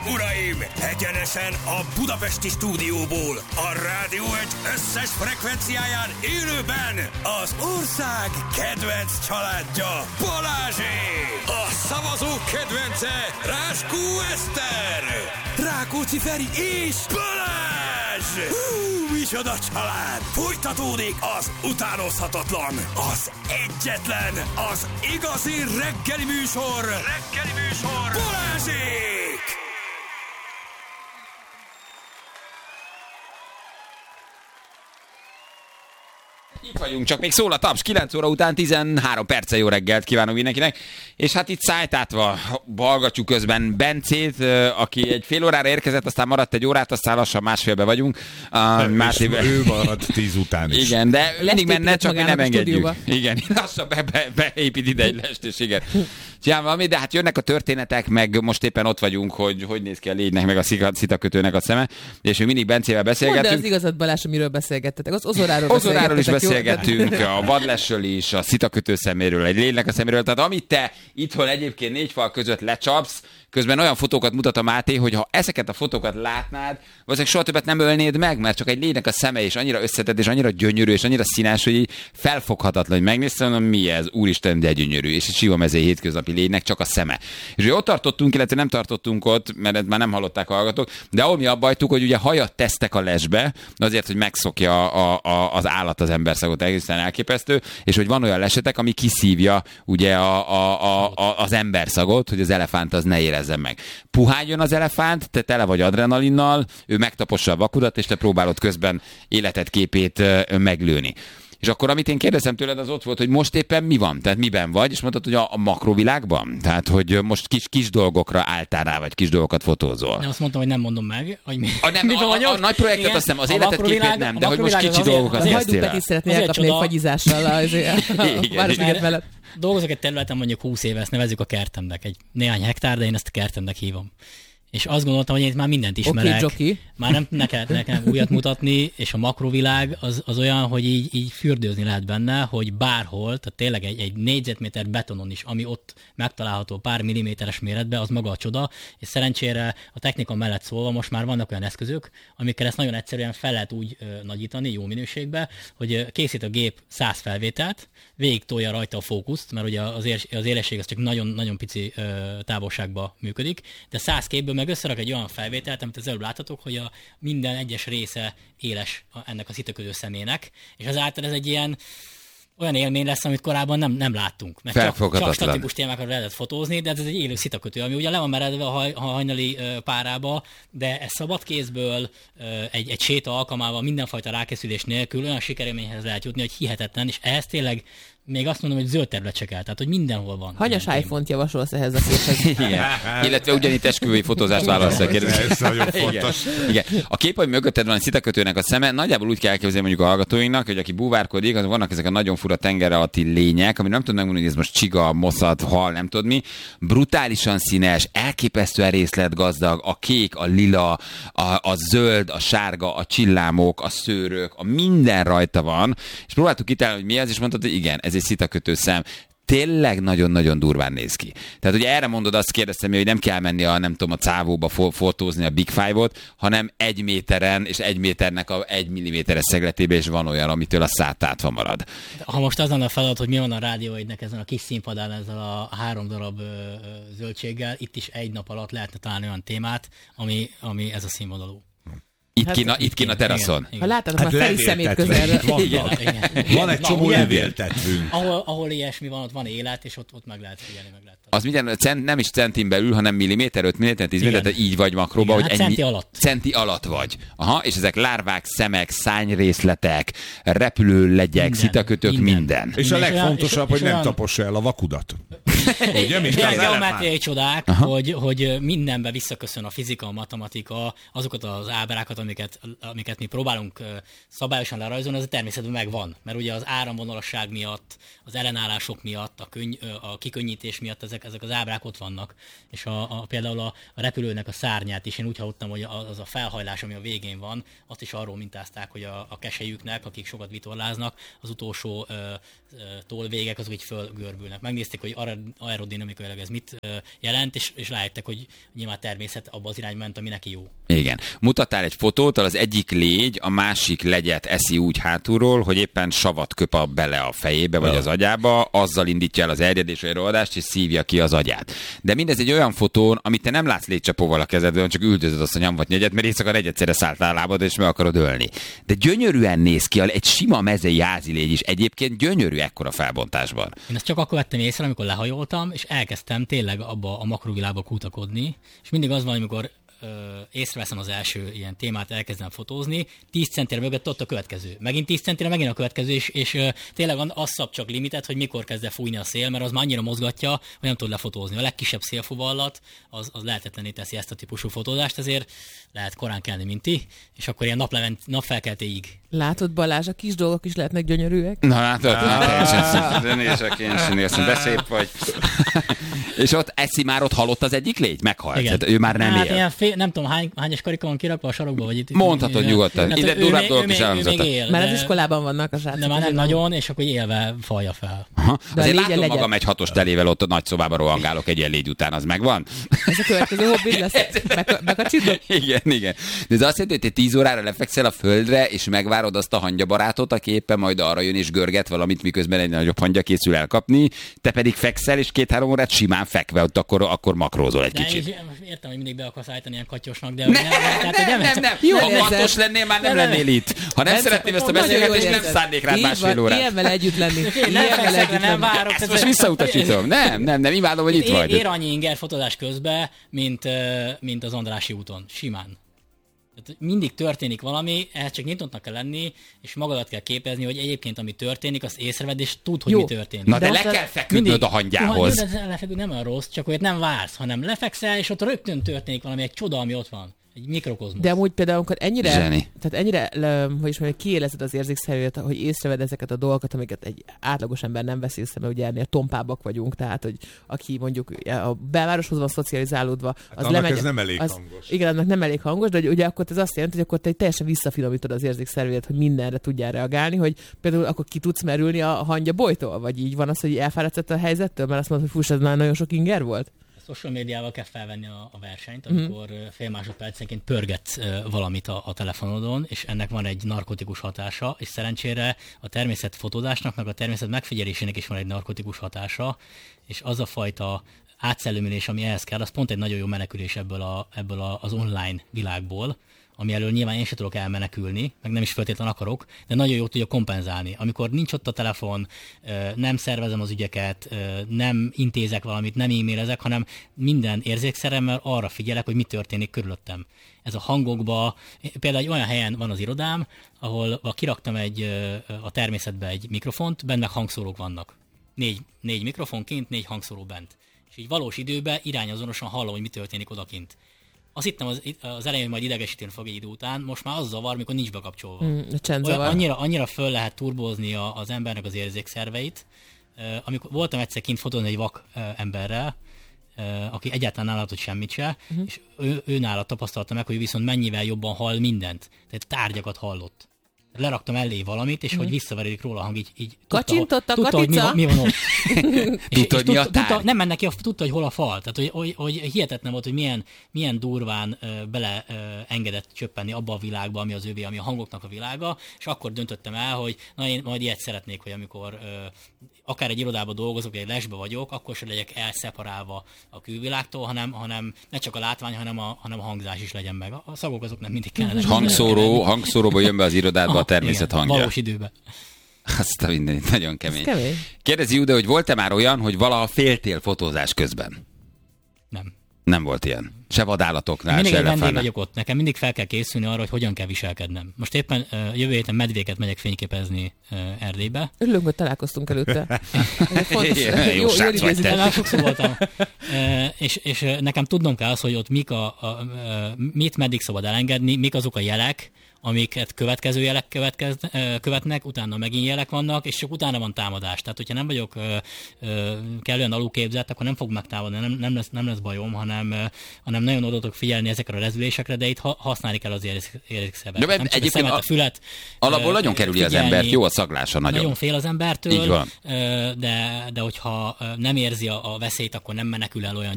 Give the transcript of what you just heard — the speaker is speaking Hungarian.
uraim! Egyenesen a budapesti stúdióból, a Rádió Egy összes frekvenciáján élőben az ország kedvenc családja, Balázsék! A szavazók kedvence, Ráskó Eszter! Rákóczi Feri és Balázs! Micsoda család! Folytatódik az utánozhatatlan, az egyetlen, az igazi reggeli műsor! Balázsék! Itt vagyunk, csak még szól a taps, 9 óra után 13 perce, jó reggelt kívánok mindenkinek. És hát itt szájtátva hallgatjuk közben Bencét, aki egy fél órára érkezett, aztán maradt egy órát, aztán lassan másfélbe vagyunk. Ő maradt 10 után is. Igen, de mindig menne, csak mi nem engedjük. Igen, lassan beépít ide egy lest, és igen. Csinálom valami, de hát jönnek a történetek, meg most éppen ott vagyunk, hogy néz ki a légynek, meg a szitakötőnek a szeme, és mi mindig Bencével beszélgetünk. Mondd az igazat, Balázs, amiről beszélgettetek. Az Ozoráról is beszélgettünk, a vadlesről is, a szitakötő szeméről, egy légynek a szeméről. Tehát amit te itthon egyébként 4 fal között lecsapsz, közben olyan fotókat mutat a Máté, hogy ha ezeket a fotókat látnád, valószínűleg soha többet nem ölnéd meg, mert csak egy légynek a szeme is annyira összetett, és annyira gyönyörű, és annyira színes, hogy így felfoghatatlan, hogy megnéztem, mondom, mi ez, úristen, de gyönyörű, és egy sivamezei hétköznapi légynek csak a szeme. És ott tartottunk, illetve nem tartottunk ott, mert már nem hallották a hallgatók, de ahol mi abba hagytuk, hogy ugye hajat tesztek a lesbe, azért, hogy megszokja az állat az emberszagot, egészen elképesztő, és hogy van olyan lesetek, ami kiszívja ugye az emberszagot, hogy az elefánt az ne érezzen meg. Puhányjon az elefánt, te tele vagy adrenalinnal, ő megtapossa a vakudat, és te próbálod közben életed képét meglőni. És akkor, amit én kérdeztem tőled, az ott volt, hogy most éppen mi van? Tehát miben vagy? És mondtad, hogy a makrovilágban? Tehát, hogy most kis dolgokra álltál rá, vagy kis dolgokat fotózol. Nem, azt mondtam, hogy nem mondom meg, hogy miben vagyok. A nagy projektet azt hiszem, az életed képét nem, de hogy most kicsi dolgokat kezdtél el. Hajdú Peti szeretné elkapni egy fagyizással a Városliget mellett. Dolgozok egy területen mondjuk 20 éve, ezt nevezzük a kertemnek. Egy néhány hektár, de én ezt a kertemnek hívom. És azt gondoltam, hogy én itt már mindent ismerek. Okay, már nem kell nekem újat mutatni, és a makrovilág az olyan, hogy így fürdőzni lehet benne, hogy bárhol, tehát tényleg egy négyzetméter betonon is, ami ott megtalálható pár milliméteres méretben, az maga a csoda, és szerencsére a technika mellett szólva most már vannak olyan eszközök, amikkel ezt nagyon egyszerűen fel lehet úgy nagyítani, jó minőségbe, hogy készít a gép 100 felvételt, végig tolja rajta a fókuszt, mert ugye az élesség az csak nagyon-nagyon pici távolságban működik, de 100 képből meg összerak egy olyan felvételt, amit az előbb láthatok, hogy a minden egyes része éles ennek a szitakötő szemének, és ezáltal ez egy ilyen olyan élmény lesz, amit korábban nem láttunk. Mert csak statikus témákat lehetett fotózni, de ez egy élő szitakötő, ami ugye le van meredve a hajnali párába, de ez szabad kézből, egy séta alkalmával, mindenfajta rákészülés nélkül olyan sikerélményhez lehet jutni, hogy hihetetlen, és ehhez tényleg még azt mondom, hogy zöld terület se kell, tehát hogy mindenhol van. Hanyas iPhone-t javasolsz ehhez a képhez? Igen. Illetve ugyanitt esküvői fotózást válasz a kérdést. Ez nagyon fontos. Igen. A kép, hogy mögötted van a szitakötőnek a szeme, nagyjából úgy kell elképzelni mondjuk a hallgatóinknak, hogy aki búvárkodik, az vannak ezek a nagyon fura tenger alatti lények, amit nem tudom megmondani, hogy ez most csiga, moszat, hal, nem tudod mi. Brutálisan színes, elképesztően részletgazdag, a kék, a lila, a zöld, a sárga, a csillámok, a szőrök, a minden rajta van. És próbáltuk kitálni, hogy mi ez, és mondtad, hogy igen, ez egy szitakötő szem. Tényleg nagyon-nagyon durván néz ki. Tehát ugye erre mondod, azt kérdeztem, hogy nem kell menni a cávóba fotózni a Big Five-ot, hanem 1 méteren, és 1 méternek a 1 milliméteres szegletébe is van olyan, amitől a szátátva marad. Ha most az lenne a feladat, hogy mi van a Rádió Egynek ezen a kis színpadán, ezzel a 3 darab zöldséggel, itt is egy nap alatt lehetne találni olyan témát, ami ez a színvonalú. Itt kín a teraszon. Ha látod, már Feri szemét közelről. Van egy csomó levéltetvünk. Ahol ilyesmi van, ott van élet, és ott meg lehet figyelni, meg lehet. Az minden, nem is centin belül, hanem milliméter, 5 milliméter, 10 milliméter, így vagy makróba, hogy centi alatt. Centi alatt vagy. Aha, és ezek lárvák, szemek, szányrészletek, repülő legyek, szitakötők, minden. És a legfontosabb, hogy nem tapossa el a vakudat. Ugye, mint a geometriai csodák, hogy mindenbe visszaköszön a fizika, a matematika, azokat az ábrákat, amiket mi próbálunk szabályosan lerajzolni, az a természetben megvan. Mert ugye az áramvonalasság miatt, az ellenállások miatt, a kikönnyítés miatt ezek az ábrák ott vannak. És például a repülőnek a szárnyát is én úgy hallottam, hogy az a felhajlás, ami a végén van, azt is arról mintázták, hogy a keselyüknek, akik sokat vitorláznak, az utolsó tollvégek azok így fölgörbülnek. Megnézték, hogy aerodinamikailag ez mit jelent, és rájöttek, hogy nyilván természet abba az irányba ment, ami neki jó. Igen. Mutattál egy fotót, az egyik légy a másik legyet eszi úgy hátulról, hogy éppen savat köp bele a fejébe vagy az agyába, azzal indítja el az erjedés vagy rohadást, és szívja ki az agyát. De mindez egy olyan fotón, amit te nem látsz légycsapóval a kezedben, csak üldözöd azt a nyomvatnyegyet, mert éjszaka egyszerre szálltál a lábad, és meg akarod ölni. De gyönyörűen néz ki, egy sima mezei jázilégy is egyébként gyönyörű ekkora felbontásban. Én ezt csak akkor vettem észre, amikor lehajoltam, és elkezdtem tényleg abba a makrovilágba kutakodni, és mindig az van, amikor észreveszem az első ilyen témát, elkezdem fotózni, 10 centire mögött ott a következő. Megint 10 centire, megint a következő, és tényleg az szab csak limitet, hogy mikor kezd el fújni a szél, mert az már annyira mozgatja, hogy nem tud lefotózni. A legkisebb szélfuvallat az lehetetlené teszi ezt a típusú fotózást, ezért lehet korán kelni, mint ti, és akkor ilyen napfelkeltéig. Látod, Balázs, a kis dolgok is lehetnek gyönyörűek? Na látod, teljesen beszép vagy. És ott már ott halott az egyik légy? Meghalt. Ő már nem él. Nem tudom, hányas karika van kirakva a sarokba, vagy itt. Mondhatod nyugodtan. Ide durvább dolgok is elhangzottak. Már az iskolában vannak a srácok. De már nem nagyon, és akkor élve falja fel. Azért látom magam egy 6-os telével ott a nagy szobában rohangálok egy ilyen légy után, az megvan? Ez a következő hobbid lesz. Bekacsítok? Igen. De ez azt jelenti, hogy te 10 órára lefekszel a földre, és megvárod azt a hangyabarátot, aki éppen majd arra jön és görget valamit, miközben egy nagyobb hangya készül elkapni, te pedig fekszel, és 2-3 órát simán fekve, ott akkor makrózol egy kicsit. Értem, hogy mindig be akarsz állítani ilyen katyosnak, de nem. Ha katyos lennél, már nem lennél itt. Ha nem szeretném ezt a beszélgetést, nem szánnék rád másfél órát. Ilyen vele együtt lenni. Nem várok. Ezt most visszautasítom. Nem, imádom, hogy itt vagy. Ér annyi inger fotózás közben, mint az Andrássy úton. Simán. Tehát mindig történik valami, ehhez csak nyitottnak kell lenni, és magadat kell képezni, hogy egyébként ami történik, azt észrevedd, és tudd, hogy mi történik. Na de le kell feküdnöd a hangyához. Lefeküdni nem olyan rossz, csak hogy nem vársz, hanem lefekszel, és ott rögtön történik valami, egy csoda, ami ott van. Egy mikrokozmosz. De amúgy például, amikor ennyire kiélezed az érzékszervét, hogy észreved ezeket a dolgokat, amiket egy átlagos ember nem vesz észre, mert ugye ennél tompábbak vagyunk, tehát, hogy aki mondjuk a belvároshoz van szocializálódva, az lemegy. Ez nem elég hangos. Igen, annak nem elég hangos, de ugye akkor ez azt jelenti, hogy akkor te teljesen visszafinomítod az érzékszervét, hogy mindenre tudjál reagálni, hogy például akkor ki tudsz merülni a hangya bolytól, vagy így van az, hogy elfáradsz a helyzettől, mert azt mondod, hogy ez már nagyon sok inger volt? Social médiával kell felvenni a versenyt, amikor fél másodpercenként pörgetsz valamit a telefonodon, és ennek van egy narkotikus hatása, és szerencsére a természet fotózásnak, meg a természet megfigyelésének is van egy narkotikus hatása, és az a fajta átszellőmülés, ami ehhez kell, az pont egy nagyon jó menekülés ebből az online világból, ami elől nyilván én sem tudok elmenekülni, meg nem is feltétlenül akarok, de nagyon jól tudja kompenzálni. Amikor nincs ott a telefon, nem szervezem az ügyeket, nem intézek valamit, nem e-mailezek, hanem minden érzékszeremmel arra figyelek, hogy mi történik körülöttem. Ez a hangokba, például egy olyan helyen van az irodám, ahol kiraktam a természetbe egy mikrofont, benne hangszórók vannak. 4 mikrofon kint, 4 hangszóró bent. És így valós időben irányazonosan hallom, hogy mi történik odakint. Azt hittem az elején, hogy majd idegesíteni fog egy idő után, most már az zavar, mikor nincs bekapcsolva. Annyira föl lehet turbózni az embernek az érzékszerveit. Amikor voltam egyszer kint fotózni egy vak emberrel, aki egyáltalán nem látott semmit se, és ő nála tapasztalta meg, hogy viszont mennyivel jobban hall mindent. Tehát tárgyakat hallott. Leraktam elé valamit, és hogy visszaveredik róla a hang, így tudta, hogy mi van ott. Tudta, hogy mi a tárgy. Nem mennek ki, tudta, hogy hol a fal. Tehát, hogy hihetetlen volt, hogy milyen durván beleengedett csöppenni abba a világba, ami az övé, ami a hangoknak a világa, és akkor döntöttem el, hogy na én majd ilyet szeretnék, hogy amikor akár egy irodában dolgozok, vagy egy lesbe vagyok, akkor se legyek elszeparálva a külvilágtól, hanem ne csak a látvány, hanem a hangzás is legyen meg. A szagok azok nem mindig kellene. Hangszóróba jön be az irodádba a természet hangja. Valós időben. Azt a mindenit, nagyon kemény. Kérdezi Jude, hogy volt-e már olyan, hogy valaha féltél fotózás közben? Nem volt ilyen. Se vadállatoknál, mindig se egy vendég elefánnál. vagyok ott. Nekem mindig fel kell készülni arra, hogy hogyan kell viselkednem. Most éppen jövő héten medvéket megyek fényképezni Erdélybe. Örülünk, hogy találkoztunk előtte. Jó srác vagy te. Már sokszor voltam. És nekem tudnom kell az, hogy ott mit meddig szabad elengedni, mik azok a jelek, amiket következő jelek követnek, utána megint jelek vannak, és csak utána van támadás. Tehát, hogyha nem vagyok kellően alulképzett, akkor nem fog megtámadni, nem lesz bajom, hanem nagyon oda tudok figyelni ezekre a rezülésekre, de itt használni kell az érzékszervet. De egyébként a fület. Alapból nagyon kerüli az embert, jó a szaglása nagyon. Nagyon fél az embertől, így van. de hogyha nem érzi a veszélyt, akkor nem menekül el olyan